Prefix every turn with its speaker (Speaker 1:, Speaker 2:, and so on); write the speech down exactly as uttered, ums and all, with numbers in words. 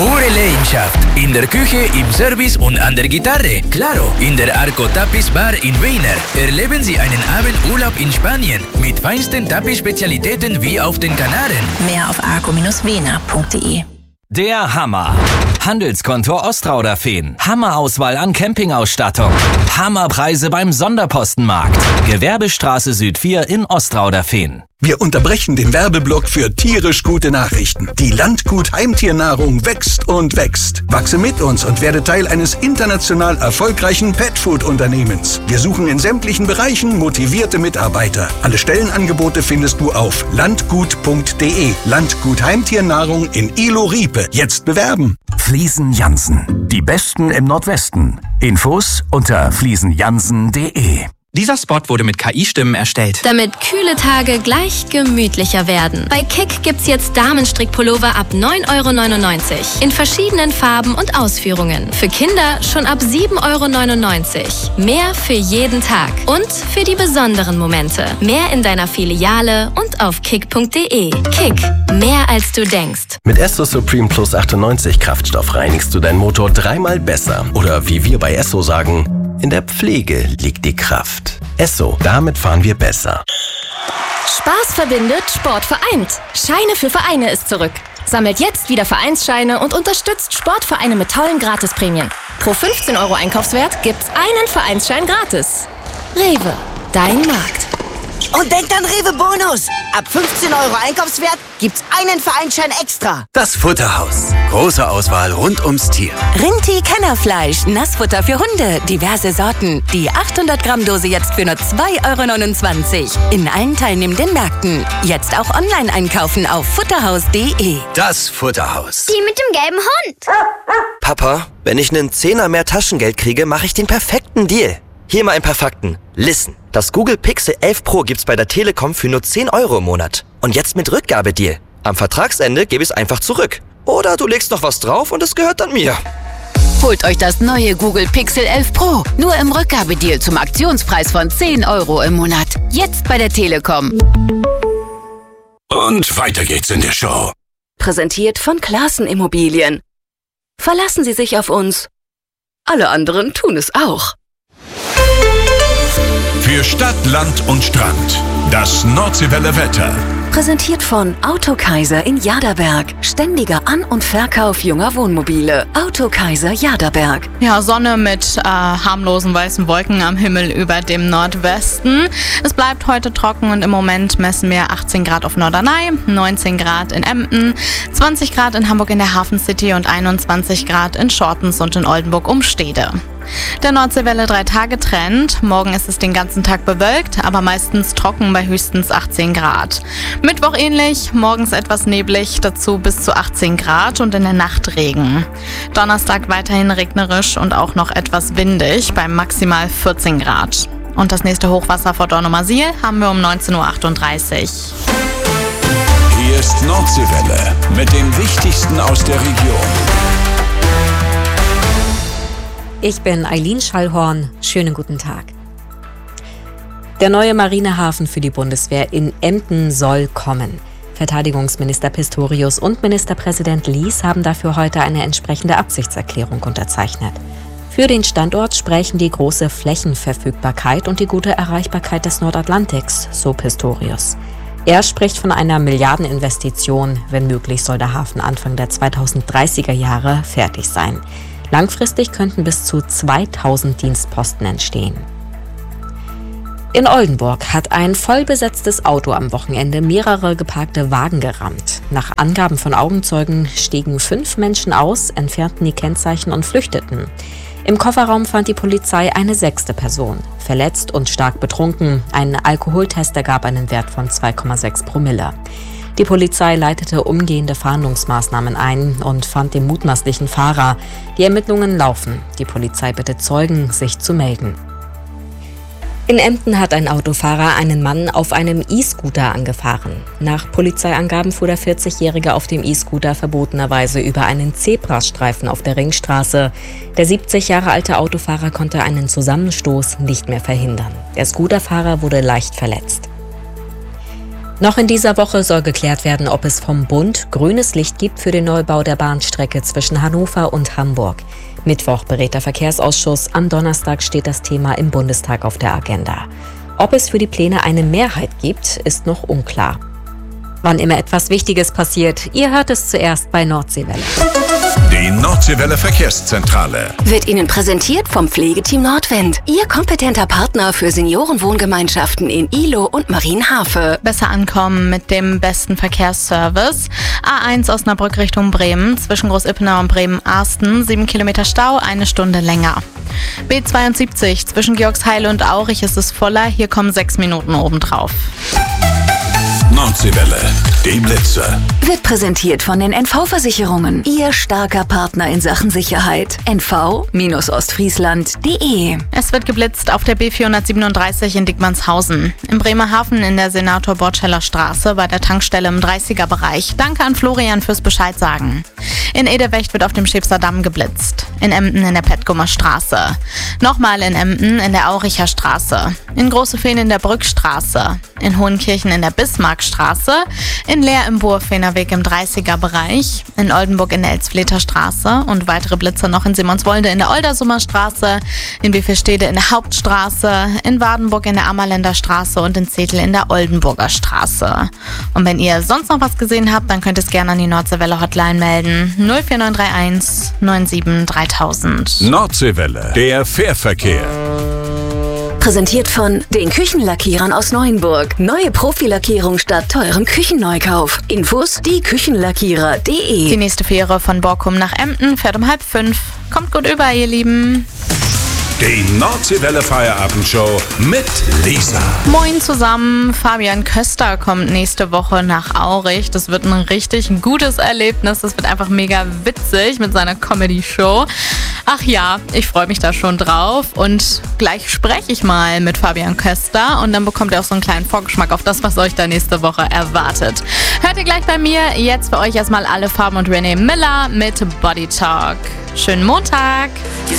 Speaker 1: Pure Leidenschaft. In der Küche, im Service und an der Gitarre. Claro, in der Arco Tapiz Bar in Weiner. Erleben Sie einen Abendurlaub in Spanien mit feinsten Tapiz-Spezialitäten wie auf den Kanaren.
Speaker 2: Mehr auf arco Bindestrich wener punkt de.
Speaker 3: Der Hammer. Handelskontor Ostrauderfehn. Hammerauswahl an Campingausstattung. Hammerpreise beim Sonderpostenmarkt. Gewerbestraße Süd vier in Ostrauderfehn.
Speaker 4: Wir unterbrechen den Werbeblock für tierisch gute Nachrichten. Die Landgut Heimtiernahrung wächst und wächst. Wachse mit uns und werde Teil eines international erfolgreichen Petfood-Unternehmens. Wir suchen in sämtlichen Bereichen motivierte Mitarbeiter. Alle Stellenangebote findest du auf landgut punkt de. Landgut Heimtiernahrung in Ilo-Riepe. Jetzt bewerben.
Speaker 5: Fliesen Jansen. Die Besten im Nordwesten. Infos unter fliesen jansen punkt de.
Speaker 6: Dieser Spot wurde mit K I-Stimmen erstellt.
Speaker 7: Damit kühle Tage gleich gemütlicher werden. Bei Kick gibt's jetzt Damenstrickpullover ab neun Euro neunundneunzig. In verschiedenen Farben und Ausführungen. Für Kinder schon ab sieben Euro neunundneunzig. Mehr für jeden Tag. Und für die besonderen Momente. Mehr in deiner Filiale und auf kick punkt de. Kick. Mehr als du denkst.
Speaker 8: Mit Esso Supreme Plus achtundneunzig Kraftstoff reinigst du deinen Motor dreimal besser. Oder wie wir bei Esso sagen, in der Pflege liegt die Kraft. Esso, damit fahren wir besser.
Speaker 9: Spaß verbindet, Sport vereint. Scheine für Vereine ist zurück. Sammelt jetzt wieder Vereinsscheine und unterstützt Sportvereine mit tollen Gratisprämien. Pro fünfzehn Euro Einkaufswert gibt's einen Vereinsschein gratis. Rewe, dein Markt.
Speaker 10: Und denkt an Rewe Bonus. Ab fünfzehn Euro Einkaufswert gibt's einen Vereinsschein extra.
Speaker 11: Das Futterhaus. Große Auswahl rund ums Tier.
Speaker 12: Rinti-Kennerfleisch, Nassfutter für Hunde, diverse Sorten. Die achthundert Gramm Dose jetzt für nur zwei Euro neunundzwanzig. In allen teilnehmenden Märkten. Jetzt auch online einkaufen auf futterhaus punkt de.
Speaker 11: Das Futterhaus.
Speaker 13: Die mit dem gelben Hund.
Speaker 14: Papa, wenn ich einen Zehner mehr Taschengeld kriege, mache ich den perfekten Deal. Hier mal ein paar Fakten. Listen. Das Google Pixel elf Pro gibt's bei der Telekom für nur zehn Euro im Monat. Und jetzt mit Rückgabedeal. Am Vertragsende gebe ich es einfach zurück. Oder du legst noch was drauf und es gehört dann mir.
Speaker 12: Holt euch das neue Google Pixel elf Pro. Nur im Rückgabedeal zum Aktionspreis von zehn Euro im Monat. Jetzt bei der Telekom.
Speaker 15: Und weiter geht's in der Show.
Speaker 12: Präsentiert von Classen Immobilien. Verlassen Sie sich auf uns. Alle anderen tun es auch.
Speaker 15: Für Stadt, Land und Strand. Das Nordseewelle Wetter.
Speaker 12: Präsentiert von Autokaiser in Jaderberg. Ständiger An- und Verkauf junger Wohnmobile. Autokaiser Jaderberg.
Speaker 16: Ja, Sonne mit äh, harmlosen weißen Wolken am Himmel über dem Nordwesten. Es bleibt heute trocken und im Moment messen wir achtzehn Grad auf Norderney, neunzehn Grad in Emden, zwanzig Grad in Hamburg in der Hafen City und einundzwanzig Grad in Schortens und in Oldenburg um Stede. Der Nordseewelle drei Tage Trend. Morgen ist es den ganzen Tag bewölkt, aber meistens trocken bei höchstens achtzehn Grad. Mittwoch ähnlich, morgens etwas neblig, dazu bis zu achtzehn Grad und in der Nacht Regen. Donnerstag weiterhin regnerisch und auch noch etwas windig bei maximal vierzehn Grad. Und das nächste Hochwasser vor Dornumersiel haben wir um neunzehn Uhr achtunddreißig.
Speaker 15: Hier ist Nordseewelle mit dem Wichtigsten aus der Region.
Speaker 17: Ich bin Eileen Schallhorn. Schönen guten Tag. Der neue Marinehafen für die Bundeswehr in Emden soll kommen. Verteidigungsminister Pistorius und Ministerpräsident Lies haben dafür heute eine entsprechende Absichtserklärung unterzeichnet. Für den Standort sprechen die große Flächenverfügbarkeit und die gute Erreichbarkeit des Nordatlantiks, so Pistorius. Er spricht von einer Milliardeninvestition. Wenn möglich soll der Hafen Anfang der zweitausenddreißiger Jahre fertig sein. Langfristig könnten bis zu zweitausend Dienstposten entstehen. In Oldenburg hat ein vollbesetztes Auto am Wochenende mehrere geparkte Wagen gerammt. Nach Angaben von Augenzeugen stiegen fünf Menschen aus, entfernten die Kennzeichen und flüchteten. Im Kofferraum fand die Polizei eine sechste Person, verletzt und stark betrunken. Ein Alkoholtest ergab einen Wert von zwei Komma sechs Promille. Die Polizei leitete umgehende Fahndungsmaßnahmen ein und fand den mutmaßlichen Fahrer. Die Ermittlungen laufen. Die Polizei bittet Zeugen, sich zu melden. In Emden hat ein Autofahrer einen Mann auf einem E-Scooter angefahren. Nach Polizeiangaben fuhr der vierzigjährige auf dem E-Scooter verbotenerweise über einen Zebrastreifen auf der Ringstraße. Der siebzig Jahre alte Autofahrer konnte einen Zusammenstoß nicht mehr verhindern. Der Scooterfahrer wurde leicht verletzt. Noch in dieser Woche soll geklärt werden, ob es vom Bund grünes Licht gibt für den Neubau der Bahnstrecke zwischen Hannover und Hamburg. Mittwoch berät der Verkehrsausschuss, am Donnerstag steht das Thema im Bundestag auf der Agenda. Ob es für die Pläne eine Mehrheit gibt, ist noch unklar. Wann immer etwas Wichtiges passiert, ihr hört es zuerst bei Nordseewelle.
Speaker 15: Die Nordseewelle Verkehrszentrale
Speaker 12: Wird Ihnen präsentiert vom Pflegeteam Nordwind. Ihr kompetenter Partner für Seniorenwohngemeinschaften in Ihlow und Marienhafe.
Speaker 16: Besser ankommen mit dem besten Verkehrsservice. A eins Osnabrück Richtung Bremen, zwischen Groß-Ippenau und Bremen-Arsten, sieben Kilometer Stau, eine Stunde länger. B zweiundsiebzig, zwischen Georgsheil und Aurich ist es voller, hier kommen sechs Minuten obendrauf.
Speaker 15: Nordseewelle, die Blitzer.
Speaker 12: Wird präsentiert von den N V-Versicherungen. Ihr starker Partner in Sachen Sicherheit. N V Ostfriesland punkt de.
Speaker 16: Es wird geblitzt auf der B vierhundertsiebenunddreißig in Dickmannshausen. Im Bremerhaven in der Senator-Bortscheller Straße bei der Tankstelle im dreißiger-Bereich. Danke an Florian fürs Bescheid sagen. In Edewecht wird auf dem Schäfster Damm geblitzt. In Emden in der Petgumer Straße. Nochmal in Emden in der Auricher Straße. In Großefehn in der Brückstraße. In Hohenkirchen in der Bismarckstraße. In Leer im Burfenerweg im dreißiger-Bereich. In Oldenburg in der Elzfleter Straße. Und weitere Blitze noch in Simonswolde in der Oldersummer Straße. In Beverstede in der Hauptstraße. In Wadenburg in der Ammerländer Straße. Und in Zetel in der Oldenburger Straße. Und wenn ihr sonst noch was gesehen habt, dann könnt ihr es gerne an die Nordseewelle Hotline melden. null vier neun drei eins neun sieben dreitausend.
Speaker 15: Nordseewelle, der Fährverkehr.
Speaker 12: Präsentiert von den Küchenlackierern aus Neuenburg. Neue Profilackierung statt teurem Küchenneukauf. Infos die Küchenlackierer punkt de.
Speaker 16: Die nächste Fähre von Borkum nach Emden fährt um halb fünf. Kommt gut über, ihr Lieben.
Speaker 15: Die Nordseewelle Feierabendshow mit Lisa.
Speaker 16: Moin zusammen, Fabian Köster kommt nächste Woche nach Aurich. Das wird ein richtig gutes Erlebnis. Das wird einfach mega witzig mit seiner Comedy-Show. Ach ja, ich freue mich da schon drauf. Und gleich spreche ich mal mit Fabian Köster und dann bekommt ihr auch so einen kleinen Vorgeschmack auf das, was euch da nächste Woche erwartet. Hört ihr gleich bei mir. Jetzt für euch erstmal alle Farben und Renee Miller mit Body Talk. Schönen Montag.